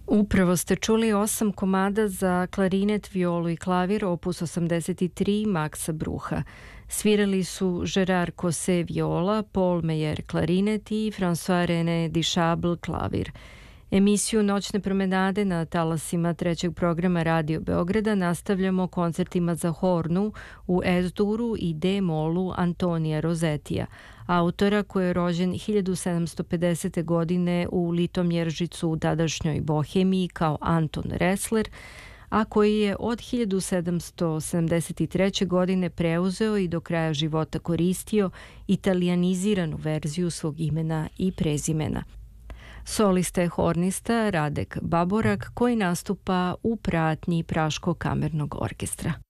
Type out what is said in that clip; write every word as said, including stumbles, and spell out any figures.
Upravo ste čuli osam komada za klarinet, violu i klavir, opus osamdeset tri Maxa Brucha. Svirali su Gerard Cosset viola, Paul Meyer klarinet i François-René Duchable klavir. Emisiju Noćne promenade na talasima trećeg programa Radio Beograda nastavljamo koncertima za hornu u Es-duru i D-molu Antonija Rozetija, autora koji je rođen hiljadu sedamsto pedesete. godine u Litomjeržicu u tadašnjoj Bohemiji kao Anton Ressler, a koji je od hiljadu sedamsto sedamdeset treće. godine preuzeo i do kraja života koristio italijaniziranu verziju svog imena i prezimena. Solista je hornista Radek Baborak koji nastupa u pratnji Praškog kamernog orkestra.